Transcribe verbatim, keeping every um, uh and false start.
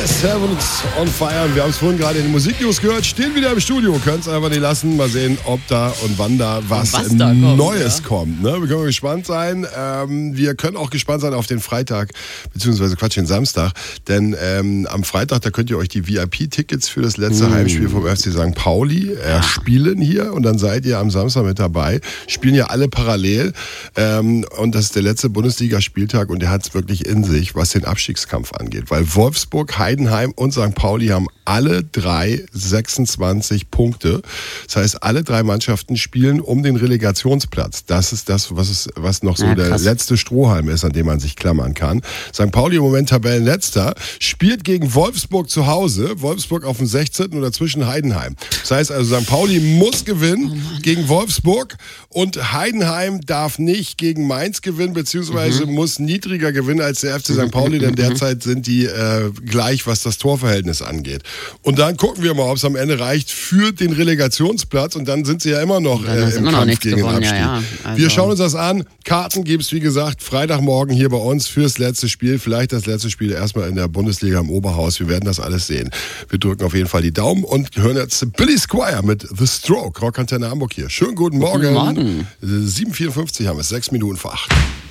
Sevens on Fire. Wir haben es vorhin gerade in den Musiknews gehört, stehen wieder im Studio, können es einfach nicht lassen. Mal sehen, ob da und wann da was, was da kommt, Neues ja. kommt. Ne? Wir können gespannt sein. Ähm, wir können auch gespannt sein auf den Freitag, beziehungsweise Quatsch, den Samstag. Denn ähm, am Freitag, da könnt ihr euch die V I P-Tickets für das letzte mm. Heimspiel vom F C Sankt Pauli erspielen hier. Und dann seid ihr am Samstag mit dabei. Spielen ja alle parallel. Ähm, und das ist der letzte Bundesligaspieltag und der hat es wirklich in sich, was den Abstiegskampf angeht. Weil Wolfsburg, Heidenheim und Sankt Pauli haben alle drei sechsundzwanzig Punkte. Das heißt, alle drei Mannschaften spielen um den Relegationsplatz. Das ist das, was, es, was noch so ja, der letzte Strohhalm ist, an dem man sich klammern kann. Sankt Pauli im Moment Tabellenletzter, spielt gegen Wolfsburg zu Hause. Wolfsburg auf dem sechzehnten oder zwischen Heidenheim. Das heißt also, Sankt Pauli muss gewinnen oh gegen Wolfsburg und Heidenheim darf nicht gegen Mainz gewinnen, beziehungsweise mhm. muss niedriger gewinnen als der F C Sankt Pauli, denn derzeit sind die äh, gleich, was das Torverhältnis angeht. Und dann gucken wir mal, ob es am Ende reicht für den Relegationsplatz und dann sind sie ja immer noch äh, im immer Kampf noch gegen gewonnen, den Abstieg. Ja, ja. Also wir schauen uns das an. Karten gibt es, wie gesagt, Freitagmorgen hier bei uns fürs letzte Spiel. Vielleicht das letzte Spiel erstmal in der Bundesliga im Oberhaus. Wir werden das alles sehen. Wir drücken auf jeden Fall die Daumen und hören jetzt Billy Squier mit The Stroke. Rockantenne Hamburg hier. Schönen guten Morgen. Guten Morgen. sieben Uhr vierundfünfzig haben wir es, sechs Minuten vor acht.